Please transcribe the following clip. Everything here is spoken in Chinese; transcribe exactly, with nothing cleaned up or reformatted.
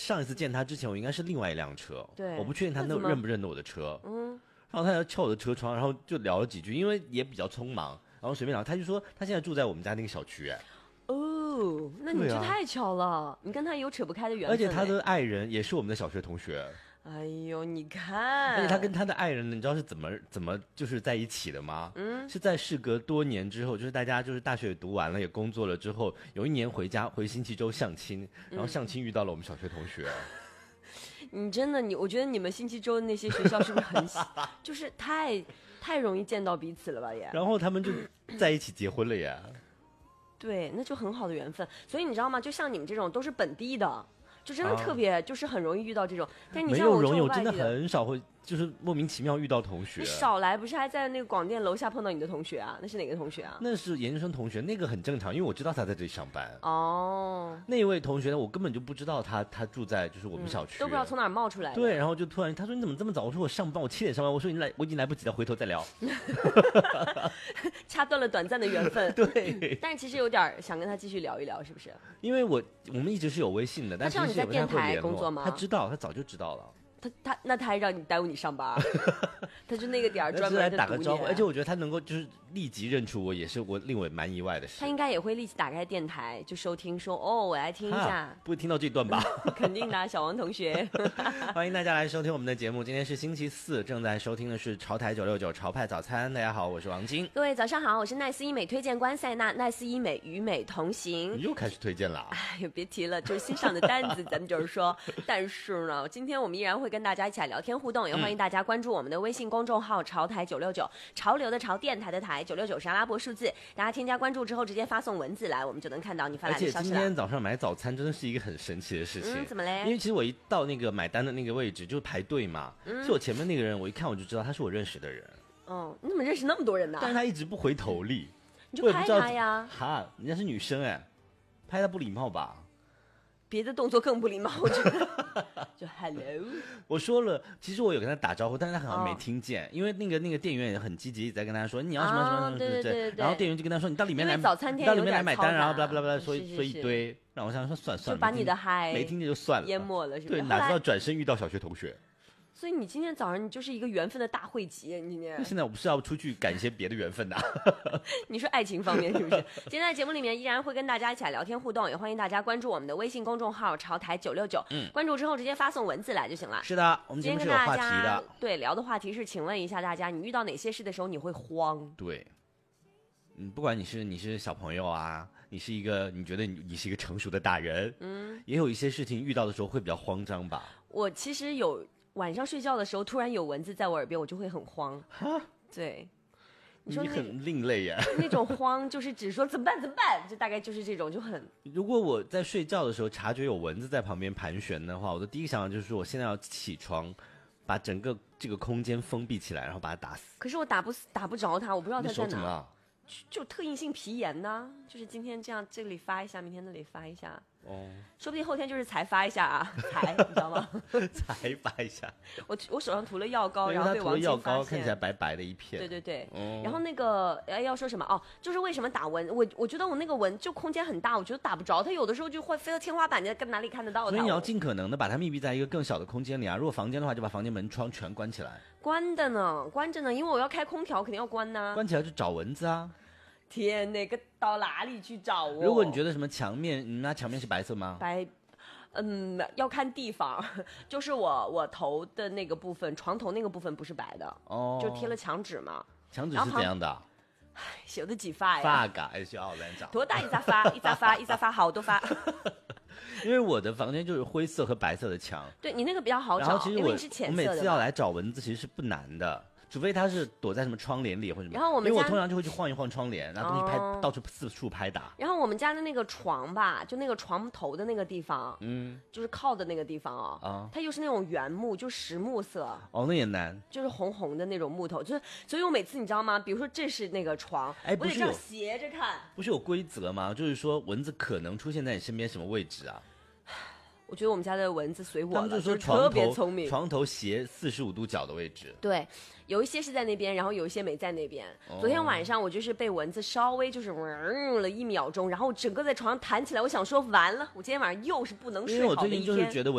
上一次见他之前，我应该是另外一辆车， 对， 我不确定他那认不认得我的车， 嗯， 然后他就敲我的车窗，然后就聊了几句，因为也比较匆忙，然后随便聊，他就说他现在住在我们家那个小区，哎， 哦，那你这太巧了，啊、你跟他有扯不开的缘分， 而且他的爱人也是我们的小学同学。 哎呦，你看， 而且他跟他的爱人，你知道是怎么怎么就是在一起的吗？嗯，是在事隔多年之后，就是大家就是大学也读完了，也工作了之后，有一年回家回辛弃州相亲，然后相亲遇到了我们小学同学。 嗯、你真的你，我觉得你们辛弃州的那些学校是不是很，就是太太容易见到彼此了吧也？ 然后他们就在一起结婚了呀。 对，那就很好的缘分。所以你知道吗？就像你们这种都是本地的。就真的特别、啊，就是很容易遇到这种，但是你像我这种外地的， 没有容易，我真的很少会，就是莫名其妙遇到同学。 你少来，不是还在那个广电楼下碰到你的同学啊？那是哪个同学啊？ 那是研究生同学，那个很正常，因为我知道他在这里上班。 哦， 那位同学呢，我根本就不知道他他住在就是我们小区、 嗯，都不知道从哪儿冒出来的。 对，然后就突然他说你怎么这么早？我说我上班，我七点上班。我说你来，我已经来不及了，回头再聊。 掐断了短暂的缘分。 对， 但是其实有点想跟他继续聊一聊，是不是？ 因为我我们一直是有微信的，但他知道你在电台工作吗？ 他知道，他早就知道了。 他他那他还让你耽误你上班，他就那个点儿专门来打个招呼，而且我觉得他能够就是立即认出我，也是我令我蛮意外的事。 他应该也会立即打开电台就收听，说哦，我来听一下。 不会听到这段吧？ 肯定的，小王同学。 欢迎大家来收听我们的节目，今天是星期四，正在收听的是潮台九六九潮派早餐。大家好，我是王晶。 各位早上好，我是奈斯医美推荐官塞娜，奈斯医美与美同行。 你又开始推荐了？ 哎呦，别提了，就是新上的单子，咱们就是说。但是呢，今天我们依然会跟大家一起来聊天互动，也欢迎大家关注我们的微信公众号潮台九六九，潮流的潮，电台的台，九六九是阿拉伯数字。大家添加关注之后，直接发送文字来，我们就能看到你发来的消息了。 而且今天早上买早餐真的是一个很神奇的事情。 嗯，怎么嘞？ 因为其实我一到那个买单的那个位置，就是排队嘛，嗯，所以我前面那个人，我一看我就知道他是我认识的人。 哦，你怎么认识那么多人呢？ 但是他一直不回头力， 你就拍他呀。 哈，人家是女生哎，拍他不礼貌吧？ 别的动作更不礼貌，我觉得。就 hello， 我说了，其实我有跟他打招呼，但是他好像没听见，哦、因为那个那个店员也很积极，一直在跟他说你要什么什么什么， 对对对对， 然后店员就跟他说你到里面来， 早餐店到里面来买单，然后巴拉巴拉巴拉说说一堆，然后我想说算算， 就把你的嗨没听见就算了， 淹没了，是不是？ 对，哪知道转身遇到小学同学。 所以你今天早上你就是一个缘分的大汇集，你今天。 现在我不是要出去赶一些别的缘分的、啊。 你说爱情方面是不是？今天在节目里面依然会跟大家一起来聊天互动，也欢迎大家关注我们的微信公众号潮台九六九，嗯，关注之后直接发送文字来就行了。 是的，我们节目是有话题的。 对，聊的话题是，请问一下大家，你遇到哪些事的时候你会慌？ 对，嗯，不管你是你是小朋友啊，你是一个你觉得你你是一个成熟的大人，嗯，也有一些事情遇到的时候会比较慌张吧。 我其实有。晚上睡觉的时候，突然有蚊子在我耳边，我就会很慌。哈，对， 你说你很另类呀。 那种慌就是只说怎么办怎么办，就大概就是这种，就很。 如果我在睡觉的时候察觉有蚊子在旁边盘旋的话，我的第一个想法就是说，我现在要起床，把整个这个空间封闭起来，然后把它打死。 可是我打不死，打不着它，我不知道它在哪。 你手怎么了？ 就特异性皮炎呢，就是今天这样这里发一下，明天那里发一下。哦，说不定后天就是才发一下啊，才你知道吗？ 才发一下。 我我手上涂了药膏，然后被王晶发现。 涂了药膏，看起来白白的一片。 对对对。哦、然后那个哎要说什么哦，就是为什么打蚊？我我觉得我那个蚊就空间很大，我觉得打不着，它有的时候就会飞到天花板，你跟哪里看得到它？ 所以你要尽可能的把它密闭在一个更小的空间里啊。如果房间的话，就把房间门窗全关起来。 关的呢，关着呢，因为我要开空调，肯定要关呢。 关起来就找蚊子啊。 天，那个到哪里去找哦？ 如果你觉得什么墙面，你那墙面是白色吗？ 白，嗯，要看地方。就是我我头的那个部分，床头那个部分不是白的，哦，就贴了墙纸嘛。 墙纸是怎样的？ 唉，有的几发呀？ 发嘎还是要乱找？ 多大一扎发？一扎发，一扎发，好多发。 因为我的房间就是灰色和白色的墙。 对你那个比较好找， 然后其实我因为你是浅色的。 我每次要来找蚊子，其实是不难的。除非他是躲在什么窗帘里或者什么， 然后我们因为我通常就会去晃一晃窗帘，然后东西拍、哦、到处四处拍打。 然后我们家的那个床吧，就那个床头的那个地方，嗯，就是靠的那个地方哦，啊，它又是那种原木，就实木色。 哦，那也难， 就是红红的那种木头，就是所以我每次你知道吗？比如说这是那个床， 哎， 我得这样斜着看。 不是有规则吗？就是说蚊子可能出现在你身边什么位置啊？ 我觉得我们家的蚊子随我了， 他们就说床头特别聪明， 床头斜四十五度角的位置。 对，有一些是在那边，然后有一些没在那边。哦、昨天晚上我就是被蚊子稍微就是嗡了一秒钟，然后整个在床上弹起来，我想说完了，我今天晚上又是不能睡好的一天。 因为我最近就是觉得